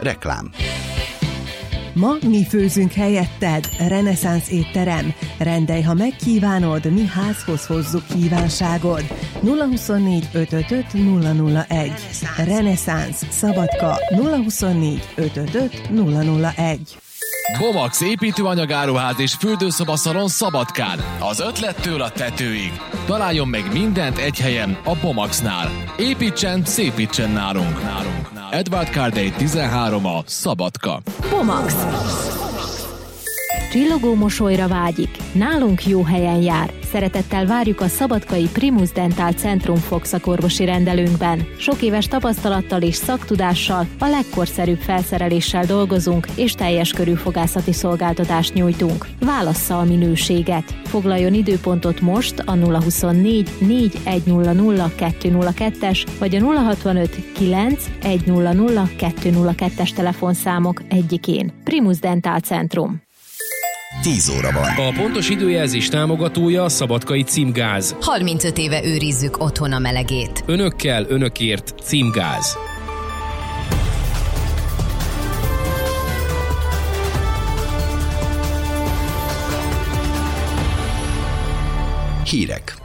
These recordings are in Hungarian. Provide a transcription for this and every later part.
Reklám. Ma mi főzünk helyetted. Reneszánsz étterem. Rendelj, ha megkívánod, mi házhoz hozzuk kívánságod. 024 555 001. Reneszánsz Szabadka 024 555 001. Bomax építőanyagáruház és fürdőszobaszalon Szabadkán. Az ötlettől a tetőig. Találjon meg mindent egy helyen, a Bomaxnál. Építsen, szépítsen nálunk. Edward Cardey 13 a Szabadka. Bomax. Csillogó mosolyra vágyik. Nálunk jó helyen jár. Szeretettel várjuk a szabadkai Primus Dental Centrum fogszakorvosi rendelőnkben. Sok éves tapasztalattal és szaktudással, a legkorszerűbb felszereléssel dolgozunk, és teljes körű fogászati szolgáltatást nyújtunk. Válassza a minőséget. Foglaljon időpontot most a 024 4100 202-es vagy a 065 9 100 202-es telefonszámok egyikén. Primus Dental Centrum. 10 óra van. A pontos időjelzés támogatója a Szabadkai Címgáz. 35 éve őrizzük otthon a melegét. Önökkel, önökért Címgáz. Hírek.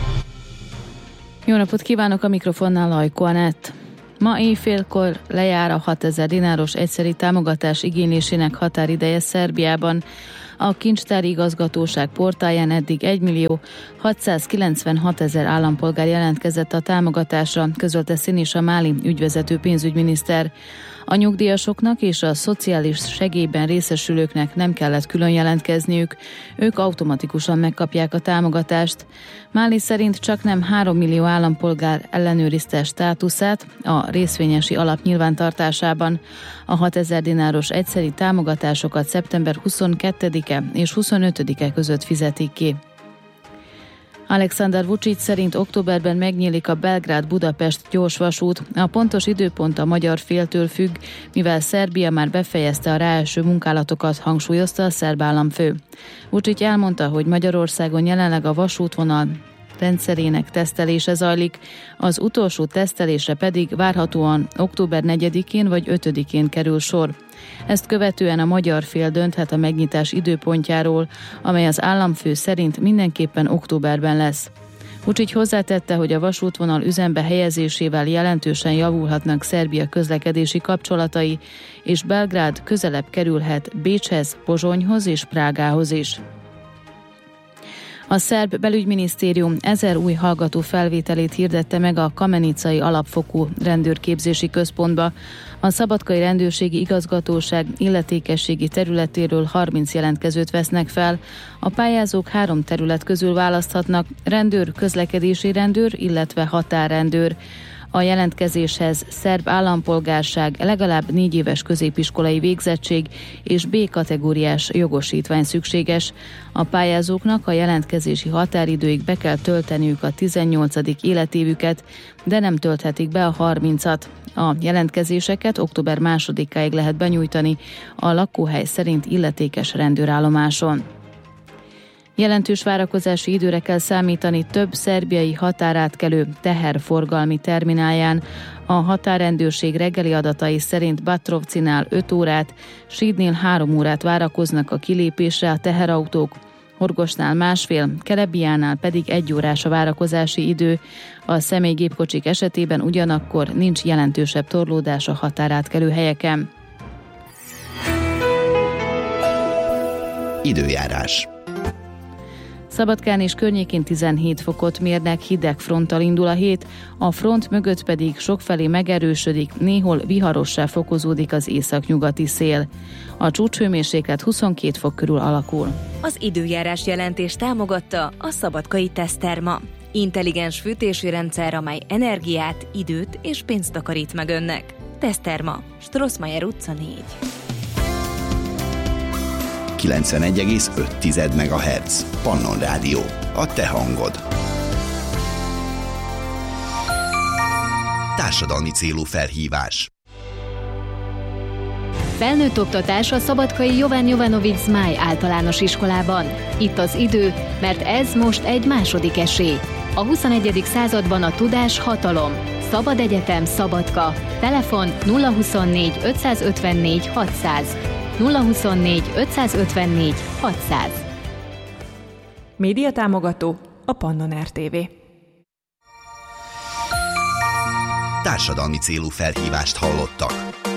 Jó napot kívánok, a mikrofonnál Ajko Anett. Ma éjfélkor lejár a 6000 dináros egyszeri támogatás igénylésének határideje Szerbiában. A kincstári igazgatóság portáján eddig 1.696.000 állampolgár jelentkezett a támogatásra, közölte Sinisa Mali ügyvezető pénzügyminiszter. A nyugdíjasoknak és a szociális segélyben részesülőknek nem kellett külön jelentkezniük, ők automatikusan megkapják a támogatást. Máli szerint csaknem 3 millió állampolgár ellenőrizte státuszát a részvényesi alap nyilvántartásában. A 6000 dináros egyszeri támogatásokat szeptember 22-e és 25-e között fizetik ki. Alexander Vučić szerint októberben megnyílik a Belgrád-Budapest gyorsvasút. A pontos időpont a magyar féltől függ, mivel Szerbia már befejezte a ráeső munkálatokat, hangsúlyozta a szerb államfő. Vučić elmondta, hogy Magyarországon jelenleg a vasútvonal rendszerének tesztelése zajlik, az utolsó tesztelésre pedig várhatóan október 4-én vagy 5-én kerül sor. Ezt követően a magyar fél dönthet a megnyitás időpontjáról, amely az államfő szerint mindenképpen októberben lesz. Vučić hozzátette, hogy a vasútvonal üzembe helyezésével jelentősen javulhatnak Szerbia közlekedési kapcsolatai, és Belgrád közelebb kerülhet Bécshez, Pozsonyhoz és Prágához is. A szerb belügyminisztérium 1000 új hallgató felvételét hirdette meg a Kamenicai alapfokú rendőrképzési központba. A szabadkai rendőrségi igazgatóság illetékességi területéről 30 jelentkezőt vesznek fel. A pályázók 3 terület közül választhatnak: rendőr, közlekedési rendőr, illetve határrendőr. A jelentkezéshez szerb állampolgárság, legalább 4 éves középiskolai végzettség és B kategóriás jogosítvány szükséges. A pályázóknak a jelentkezési határidőig be kell tölteniük a 18. életévüket, de nem tölthetik be a 30-at. A jelentkezéseket október 2-áig lehet benyújtani a lakóhely szerint illetékes rendőrállomáson. Jelentős várakozási időre kell számítani több szerbiai határátkelő teherforgalmi terminálján. A határrendőrség reggeli adatai szerint Batrovcinál 5 órát, Sídnél 3 órát várakoznak a kilépésre a teherautók, Horgosnál 1,5, Kelebiánál pedig 1 órás a várakozási idő. A személygépkocsik esetében ugyanakkor nincs jelentősebb torlódás a határátkelő helyeken. Időjárás. Szabadkán és környékén 17 fokot mérnek, hideg fronttal indul a hét, a front mögött pedig sokfelé megerősödik, néhol viharossá fokozódik az északnyugati szél. A csúcshőmérséklet 22 fok körül alakul. Az időjárás jelentés támogatta a Szabadkai Teszterma. Intelligens fűtési rendszer, amely energiát, időt és pénzt takarít meg önnek. Teszterma, Strossmayer utca 4. 91,5 MHz. Pannon Rádió. A te hangod. Társadalmi célú felhívás. Felnőtt oktatás a szabadkai Jovan Jovanović Zmaj általános iskolában. Itt az idő, mert ez most egy második esély. A 21. században a tudás hatalom. Szabad Egyetem Szabadka. Telefon 024 554 600. 024 554 600. Média támogató a Pannon RTV. Társadalmi célú felhívást hallottak.